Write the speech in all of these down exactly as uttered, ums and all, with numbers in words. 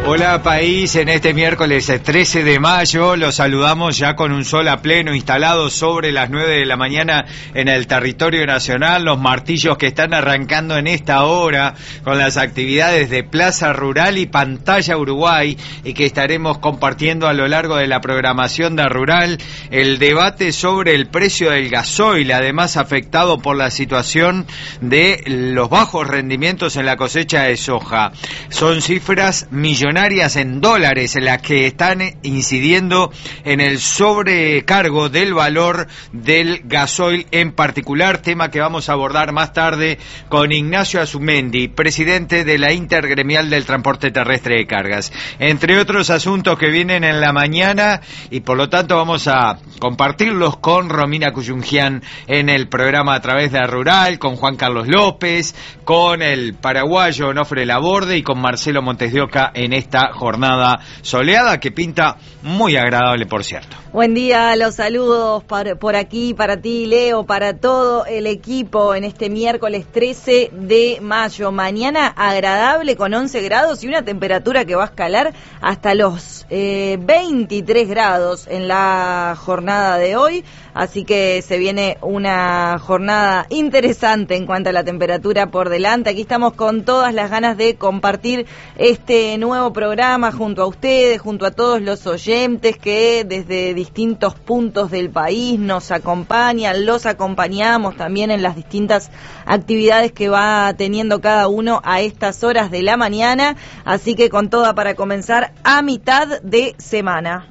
Hola país, en este miércoles trece de mayo los saludamos ya con un sol a pleno instalado sobre las nueve de la mañana en el territorio nacional, los martillos que están arrancando en esta hora con las actividades de Plaza Rural y Pantalla Uruguay y que estaremos compartiendo a lo largo de la programación de Rural, el debate sobre el precio del gasoil, además afectado por la situación de los bajos rendimientos en la cosecha de soja. Son cifras millonarias en dólares las que están incidiendo en el sobrecargo del valor del gasoil en particular, tema que vamos a abordar más tarde con Ignacio Azumendi, presidente de la Intergremial del Transporte Terrestre de Cargas, entre otros asuntos que vienen en la mañana y por lo tanto vamos a compartirlos con Romina Cuyungian en el programa a través de Rural, con Juan Carlos López, con el paraguayo Onofre Laborde y con Marcelo Montes de Oca en esta jornada soleada que pinta muy agradable, por cierto. Buen día, los saludos por, por aquí, para ti, Leo, para todo el equipo en este miércoles trece de mayo. Mañana agradable con once grados y una temperatura que va a escalar hasta los eh, veintitrés grados en la jornada de hoy. Así que se viene una jornada interesante en cuanto a la temperatura por delante. Aquí estamos con todas las ganas de compartir este nuevo programa junto a ustedes, junto a todos los oyentes que desde distintos puntos del país nos acompañan, los acompañamos también en las distintas actividades que va teniendo cada uno a estas horas de la mañana. Así que con toda para comenzar a mitad de semana.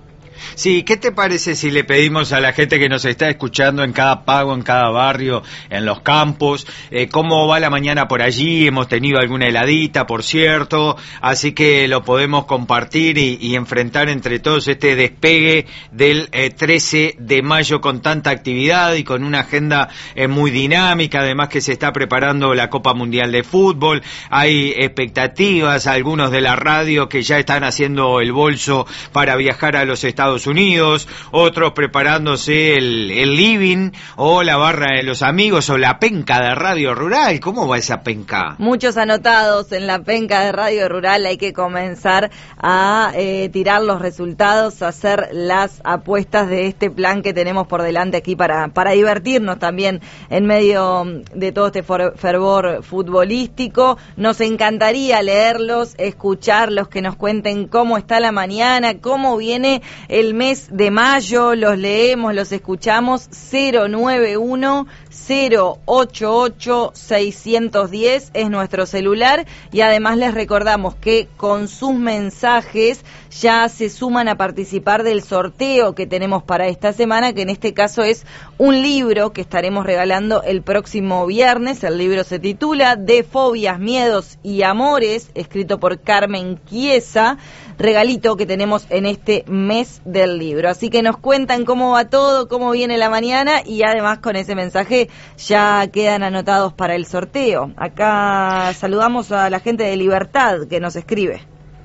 Sí, ¿qué te parece si le pedimos a la gente que nos está escuchando en cada pago, en cada barrio, en los campos, eh, cómo va la mañana por allí? Hemos tenido alguna heladita, por cierto, así que lo podemos compartir y, y enfrentar entre todos este despegue del eh, trece de mayo con tanta actividad y con una agenda eh, muy dinámica, además que se está preparando la Copa Mundial de Fútbol, hay expectativas, algunos de la radio que ya están haciendo el bolso para viajar a los Estados Unidos, otros preparándose el, el living o la barra de los amigos o la penca de Radio Rural. ¿Cómo va esa penca? Muchos anotados en la penca de Radio Rural. Hay que comenzar a eh, tirar los resultados, a hacer las apuestas de este plan que tenemos por delante aquí para, para divertirnos también en medio de todo este for, fervor futbolístico. Nos encantaría leerlos, escucharlos, que nos cuenten cómo está la mañana, cómo viene el mes de mayo. Los leemos, los escuchamos. Cero nueve uno cero ocho ocho seis uno cero es nuestro celular y además les recordamos que con sus mensajes ya se suman a participar del sorteo que tenemos para esta semana, que en este caso es un libro que estaremos regalando el próximo viernes. El libro se titula De Fobias, Miedos y Amores, escrito por Carmen Chiesa, regalito que tenemos en este mes del libro. Así que nos cuentan cómo va todo, cómo viene la mañana y además con ese mensaje ya quedan anotados para el sorteo. Acá saludamos a la gente de Libertad que nos escribe.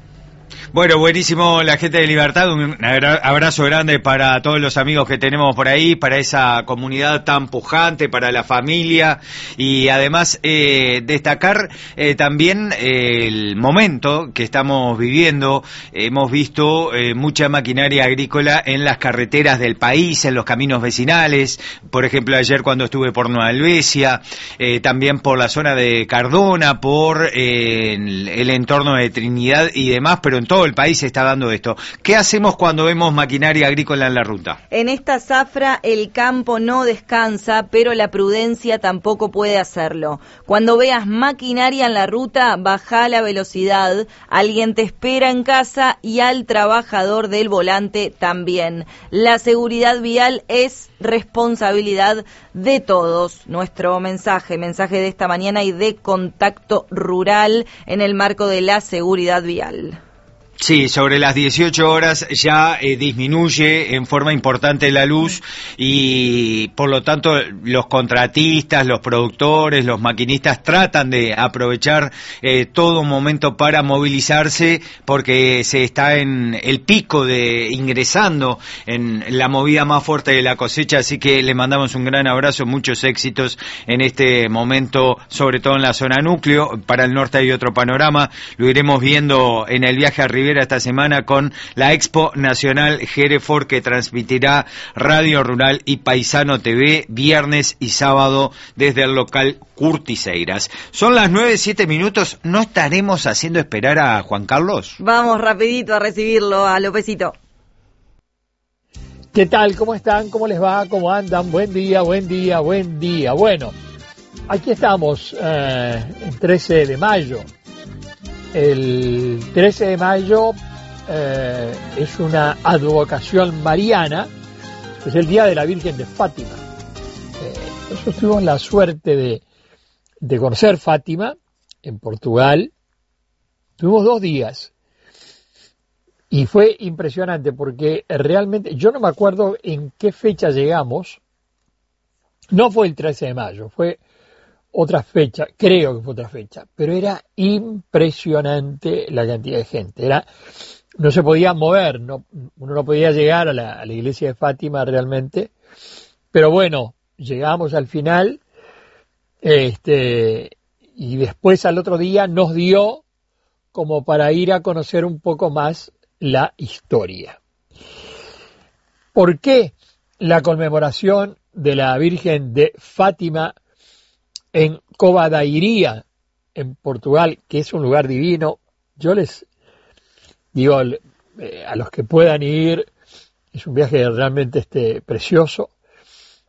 Bueno, buenísimo la gente de Libertad, un abrazo grande para todos los amigos que tenemos por ahí, para esa comunidad tan pujante, para la familia y además eh, destacar eh, también eh, el momento que estamos viviendo. Hemos visto eh, mucha maquinaria agrícola en las carreteras del país, en los caminos vecinales, por ejemplo ayer cuando estuve por Nueva Helvecia, eh, también por la zona de Cardona, por eh, el, el entorno de Trinidad y demás, pero en todo el país se está dando esto. ¿Qué hacemos cuando vemos maquinaria agrícola en la ruta? En esta zafra el campo no descansa, pero la prudencia tampoco puede hacerlo. Cuando veas maquinaria en la ruta, baja la velocidad, alguien te espera en casa y al trabajador del volante también. La seguridad vial es responsabilidad de todos. Nuestro mensaje, mensaje de esta mañana y de Contacto Rural en el marco de la seguridad vial. Sí, sobre las dieciocho horas ya eh, disminuye en forma importante la luz y por lo tanto los contratistas, los productores, los maquinistas tratan de aprovechar eh, todo momento para movilizarse porque se está en el pico de ingresando en la movida más fuerte de la cosecha, así que le mandamos un gran abrazo, muchos éxitos en este momento, sobre todo en la zona núcleo. Para el norte hay otro panorama, lo iremos viendo en el viaje a Rivera esta semana con la Expo Nacional Hereford que transmitirá Radio Rural y Paisano T V viernes y sábado desde el local Curtiseiras. Son las nueve, siete minutos, ¿no estaremos haciendo esperar a Juan Carlos? Vamos rapidito a recibirlo a Lópezito. ¿Qué tal? ¿Cómo están? ¿Cómo les va? ¿Cómo andan? Buen día, buen día, buen día. Bueno, aquí estamos, eh, el trece de mayo. El trece de mayo eh, es una advocación mariana, es el Día de la Virgen de Fátima. Eh, nosotros tuvimos la suerte de, de conocer Fátima en Portugal. Tuvimos dos días y fue impresionante porque realmente, yo no me acuerdo en qué fecha llegamos, no fue el trece de mayo, fue otra fecha, creo que fue otra fecha, pero era impresionante la cantidad de gente, era, no se podía mover, no, uno no podía llegar a la, a la iglesia de Fátima realmente, pero bueno, llegamos al final, este, y después al otro día nos dio como para ir a conocer un poco más la historia. ¿Por qué la conmemoración de la Virgen de Fátima en Cova da Iria, en Portugal, que es un lugar divino? Yo les digo, eh, a los que puedan ir, es un viaje realmente este, precioso.